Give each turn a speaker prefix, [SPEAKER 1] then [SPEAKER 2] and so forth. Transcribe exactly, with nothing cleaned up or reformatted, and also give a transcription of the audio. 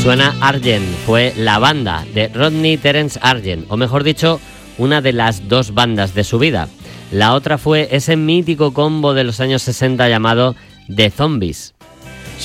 [SPEAKER 1] Suena Argent, fue la banda de Rodney Terence Argent, o mejor dicho, una de las dos bandas de su vida. La otra fue ese mítico combo de los años sesenta llamado The Zombies.